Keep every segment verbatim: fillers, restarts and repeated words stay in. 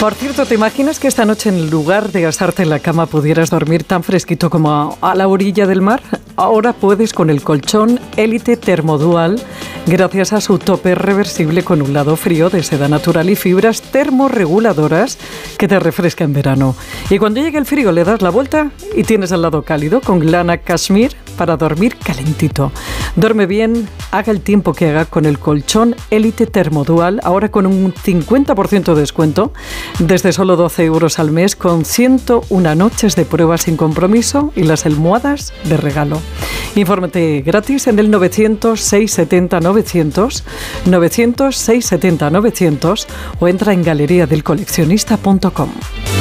Por cierto, ¿te imaginas que esta noche en lugar de asarte en la cama pudieras dormir tan fresquito como a, a la orilla del mar? Ahora puedes con el colchón Elite Thermodual, gracias a su tope reversible con un lado frío de seda natural y fibras termorreguladoras que te refresca en verano. Y cuando llegue el frío le das la vuelta y tienes el lado cálido con lana cashmere para dormir calentito. Duerme bien, haga el tiempo que haga con el colchón Elite Thermodual, ahora con un cincuenta por ciento de descuento, desde solo doce euros al mes, con ciento una noches de prueba sin compromiso y las almohadas de regalo. Infórmate gratis en el novecientos, seiscientos setenta, novecientos, novecientos, seiscientos setenta, novecientos o entra en galería del coleccionista punto com.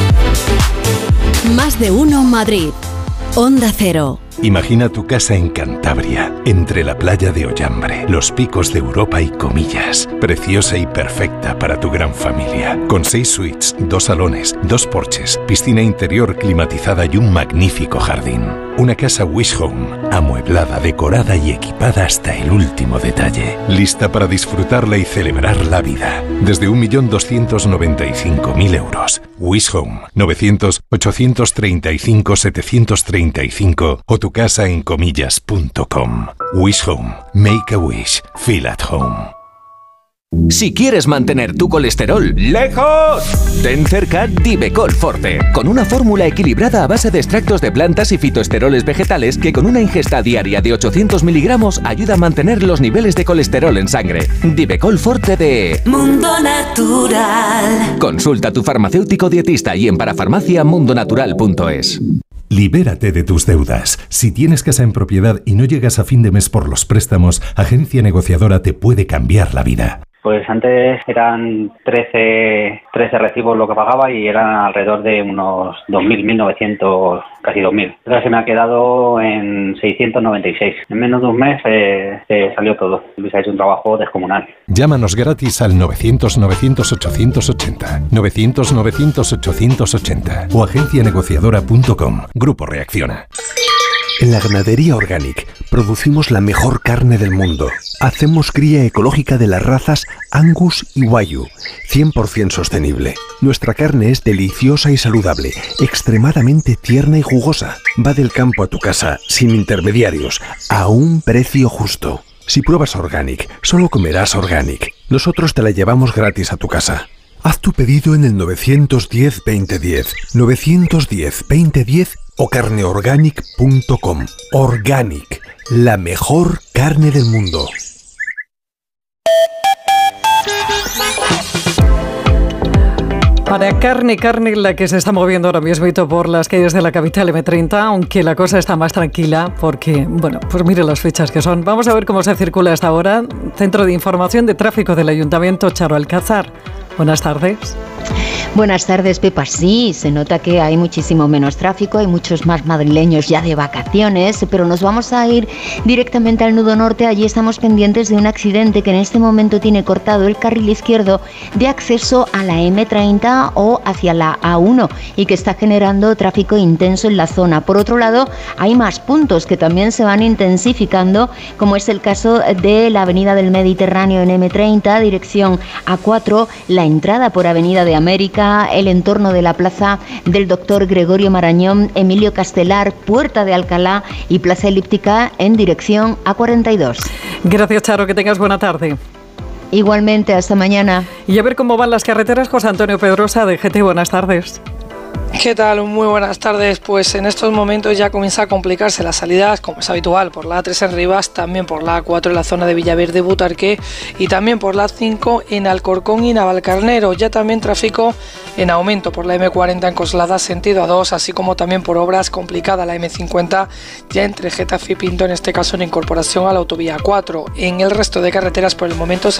Más de uno Madrid. Onda Cero. Imagina tu casa en Cantabria, entre la playa de Ollambre, los picos de Europa y Comillas. Preciosa y perfecta para tu gran familia. Con seis suites, dos salones, dos porches, piscina interior climatizada y un magnífico jardín. Una casa Wish Home, amueblada, decorada y equipada hasta el último detalle. Lista para disfrutarla y celebrar la vida. Desde un millón doscientos noventa y cinco mil euros. Wish Home, novecientos, ochocientos treinta y cinco, setecientos treinta y cinco o tu casa en comillas punto com. Wish Home. Make a wish. Feel at home. Si quieres mantener tu colesterol lejos, ten cerca Divecol Forte, con una fórmula equilibrada a base de extractos de plantas y fitoesteroles vegetales que con una ingesta diaria de ochocientos miligramos ayuda a mantener los niveles de colesterol en sangre. Divecol Forte de Mundo Natural. Consulta a tu farmacéutico dietista y en parafarmacia mundo natural punto es. Libérate de tus deudas. Si tienes casa en propiedad y no llegas a fin de mes por los préstamos, Agencia Negociadora te puede cambiar la vida. Pues antes eran trece, trece recibos lo que pagaba y eran alrededor de unos dos mil, mil novecientos, casi dos mil. Ahora se me ha quedado en seiscientos noventa y seis. En menos de un mes eh, se salió todo. Luis ha hecho un trabajo descomunal. Llámanos gratis al novecientos, novecientos, ochocientos ochenta, novecientos, novecientos, ochocientos ochenta o agencia negociadora punto com. Grupo Reacciona. En la Ganadería Organic producimos la mejor carne del mundo. Hacemos cría ecológica de las razas Angus y Wagyu, cien por ciento sostenible. Nuestra carne es deliciosa y saludable, extremadamente tierna y jugosa. Va del campo a tu casa, sin intermediarios, a un precio justo. Si pruebas Organic, solo comerás Organic. Nosotros te la llevamos gratis a tu casa. Haz tu pedido en el novecientos diez, veinte diez, novecientos diez, veinte diez o carne organic punto com. Organic, la mejor carne del mundo. Para carne, carne la que se está moviendo ahora mismo por las calles de la capital eme treinta, aunque la cosa está más tranquila porque, bueno, pues mire las fechas que son. Vamos a ver cómo se circula hasta ahora. Centro de Información de Tráfico del Ayuntamiento, Charo Alcázar. Buenas tardes. Buenas tardes, Pepa. Sí, se nota que hay muchísimo menos tráfico, hay muchos más madrileños ya de vacaciones, pero nos vamos a ir directamente al nudo norte. Allí estamos pendientes de un accidente que en este momento tiene cortado el carril izquierdo de acceso a la eme treinta o hacia la a uno y que está generando tráfico intenso en la zona. Por otro lado, hay más puntos que también se van intensificando, como es el caso de la avenida del Mediterráneo en eme treinta, dirección a cuatro, la entrada por Avenida de América, el entorno de la plaza del Doctor Gregorio Marañón, Emilio Castelar, Puerta de Alcalá y Plaza Elíptica en dirección a cuarenta y dos. Gracias, Charo, que tengas buena tarde. Igualmente, hasta mañana. Y a ver cómo van las carreteras, José Antonio Pedrosa de G T. Buenas tardes. ¿Qué tal? Muy buenas tardes. Pues en estos momentos ya comienza a complicarse la salida, como es habitual, por la a tres en Rivas, también por la a cuatro en la zona de Villaverde, Butarque y también por la a cinco en Alcorcón y Navalcarnero. Ya también tráfico en aumento por la eme cuarenta en Coslada, sentido a dos, así como también por obras complicada la eme cincuenta ya entre Getafe y Pinto, en este caso en incorporación a la autovía cuatro. En el resto de carreteras por el momento se